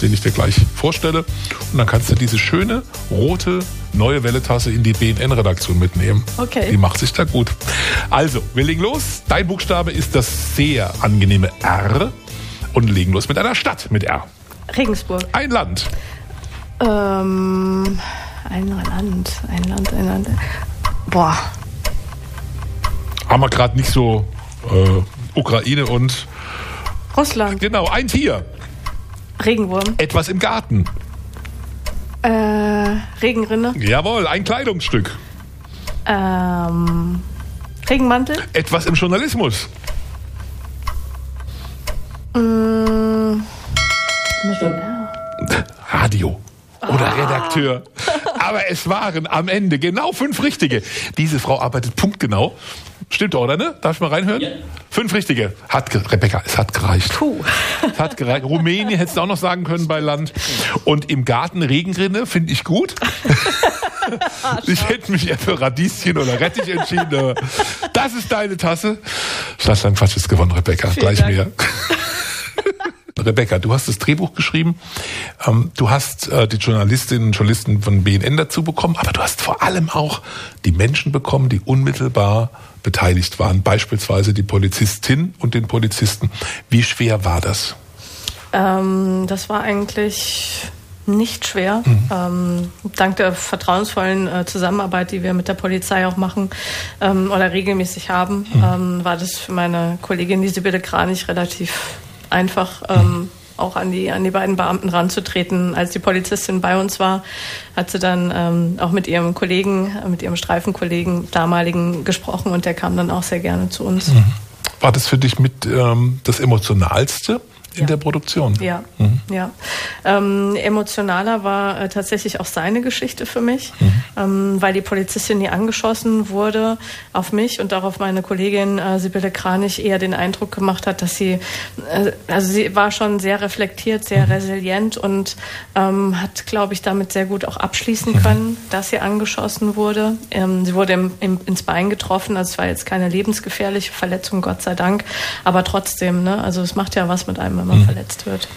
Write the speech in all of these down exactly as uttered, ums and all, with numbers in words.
den ich dir gleich vorstelle. Und dann kannst du diese schöne, rote, neue Welle-Tasse in die B N N-Redaktion mitnehmen. Okay. Die macht sich da gut. Also, wir legen los. Dein Buchstabe ist das sehr angenehme R. Und legen los mit einer Stadt mit R. Regensburg. Ein Land. Ähm, ein Land, ein Land, ein Land. Boah. Haben wir gerade nicht so äh, Ukraine und Russland. Genau, ein Tier. Regenwurm. Etwas im Garten. Äh, Regenrinne. Jawohl, ein Kleidungsstück. Ähm, Regenmantel. Etwas im Journalismus. Mm, Radio. Oder ah. Redakteur. Aber es waren am Ende genau fünf Richtige. Diese Frau arbeitet punktgenau. Stimmt doch, oder ne? Darf ich mal reinhören? Ja. Fünf Richtige. Hat ge- Rebecca, es hat gereicht. Puh. Es hat gereicht. Rumänien hättest du auch noch sagen können bei Land. Und im Garten Regenrinne finde ich gut. Ich hätte mich eher für Radieschen oder Rettich entschieden. Das ist deine Tasse. Schlosslang Quatsch ist gewonnen, Rebecca. Vielen Gleich Dank. mehr. Rebecca, du hast das Drehbuch geschrieben, ähm, du hast äh, die Journalistinnen und Journalisten von B N N dazu bekommen, aber du hast vor allem auch die Menschen bekommen, die unmittelbar beteiligt waren, beispielsweise die Polizistin und den Polizisten. Wie schwer war das? Ähm, das war eigentlich nicht schwer. Mhm. Ähm, dank der vertrauensvollen äh, Zusammenarbeit, die wir mit der Polizei auch machen ähm, oder regelmäßig haben, mhm. ähm, war das für meine Kollegin, die Sibylle Kranich, relativ einfach ähm, auch an die, an die beiden Beamten ranzutreten. Als die Polizistin bei uns war, hat sie dann ähm, auch mit ihrem Kollegen, mit ihrem Streifenkollegen damaligen gesprochen und der kam dann auch sehr gerne zu uns. War das für dich mit ähm, das Emotionalste in ja. der Produktion? Ja, mhm. ja. Ähm, emotionaler war äh, tatsächlich auch seine Geschichte für mich, mhm. ähm, weil die Polizistin, die angeschossen wurde, auf mich und auch auf meine Kollegin äh, Sibylle Kranich eher den Eindruck gemacht hat, dass sie, äh, also sie war schon sehr reflektiert, sehr mhm. resilient und ähm, hat, glaube ich, damit sehr gut auch abschließen mhm. können, dass sie angeschossen wurde. Ähm, sie wurde im, im, ins Bein getroffen, also es war jetzt keine lebensgefährliche Verletzung, Gott sei Dank, aber trotzdem, ne, also es macht ja was mit einem, wenn man mhm. verletzt wird.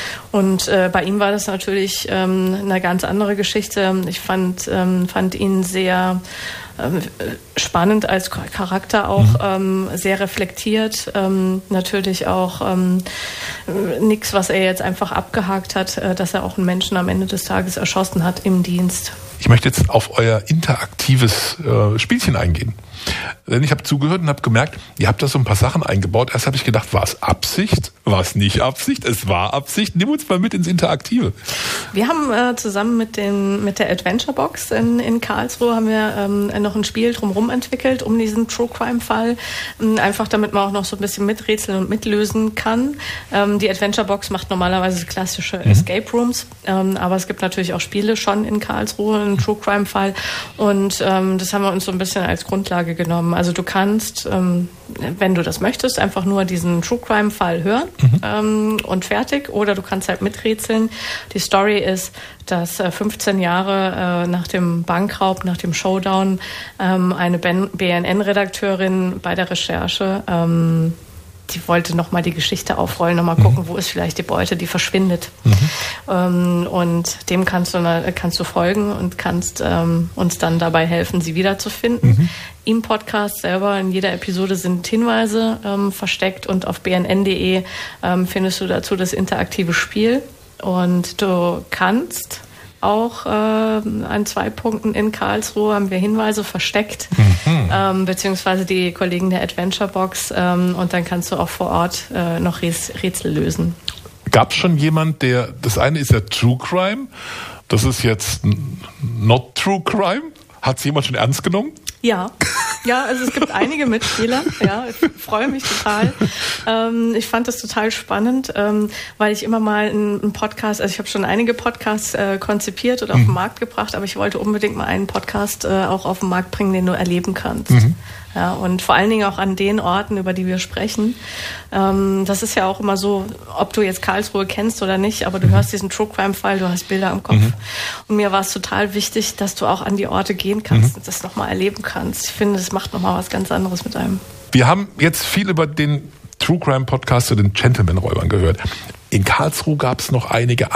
Und äh, bei ihm war das natürlich ähm, eine ganz andere Geschichte. Ich fand, ähm, fand ihn sehr ähm, spannend als Charakter, auch mhm. ähm, sehr reflektiert. Ähm, natürlich auch ähm, nichts, was er jetzt einfach abgehakt hat, äh, dass er auch einen Menschen am Ende des Tages erschossen hat im Dienst. Ich möchte jetzt auf euer interaktives äh, Spielchen eingehen. Denn ich habe zugehört und habe gemerkt, ihr habt da so ein paar Sachen eingebaut. Erst habe ich gedacht, war es Absicht? War es nicht Absicht? Es war Absicht. Nimm uns mal mit ins Interaktive. Wir haben äh, zusammen mit, den, mit der Adventure Box in, in Karlsruhe haben wir ähm, noch ein Spiel drumherum entwickelt, um diesen True Crime Fall. Ähm, einfach damit man auch noch so ein bisschen miträtseln und mitlösen kann. Ähm, die Adventure Box macht normalerweise klassische mhm. Escape Rooms. Ähm, aber es gibt natürlich auch Spiele schon in Karlsruhe, einen True Crime Fall. Und ähm, das haben wir uns so ein bisschen als Grundlage genommen. Also du kannst, ähm, wenn du das möchtest, einfach nur diesen True Crime Fall hören mhm. ähm, und fertig. Oder du kannst halt miträtseln. Die Story ist, dass äh, fünfzehn Jahre äh, nach dem Bankraub, nach dem Showdown, ähm, eine B N N-Redakteurin bei der Recherche ähm, die wollte nochmal die Geschichte aufrollen, nochmal gucken, mhm. wo ist vielleicht die Beute, die verschwindet. Mhm. Ähm, und dem kannst du, kannst du folgen und kannst ähm, uns dann dabei helfen, sie wiederzufinden. Mhm. Im Podcast selber, in jeder Episode sind Hinweise ähm, versteckt und auf b n n punkt d e ähm, findest du dazu das interaktive Spiel. Und du kannst auch äh, an zwei Punkten in Karlsruhe haben wir Hinweise versteckt, mhm. ähm, beziehungsweise die Kollegen der Adventure Box ähm, und dann kannst du auch vor Ort äh, noch Rätsel lösen. Gab es schon jemand, der, das eine ist ja True Crime, das ist jetzt not True Crime? Hat es jemand schon ernst genommen? Ja, ja, also es gibt einige Mitspieler, ja, ich freue mich total. Ähm, ich fand das total spannend, ähm, weil ich immer mal einen, einen Podcast, also ich habe schon einige Podcasts äh, konzipiert und auf mhm. den Markt gebracht, aber ich wollte unbedingt mal einen Podcast äh, auch auf den Markt bringen, den du erleben kannst. Mhm. Ja, und vor allen Dingen auch an den Orten, über die wir sprechen. Ähm, das ist ja auch immer so, ob du jetzt Karlsruhe kennst oder nicht, aber du mhm. hörst diesen True Crime Fall, du hast Bilder im Kopf. Mhm. Und mir war es total wichtig, dass du auch an die Orte gehen kannst mhm. und das nochmal erleben kannst. Ich finde, das macht nochmal was ganz anderes mit einem. Wir haben jetzt viel über den True Crime Podcast zu den Gentleman-Räubern gehört. In Karlsruhe gab es noch einige